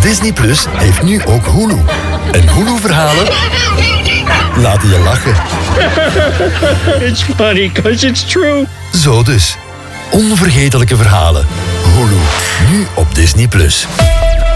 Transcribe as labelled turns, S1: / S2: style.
S1: Disney Plus heeft nu ook Hulu. En Hulu-verhalen laten je lachen.
S2: It's funny because it's true.
S1: Zo dus. Onvergetelijke verhalen. Hulu. Nu op Disney Plus.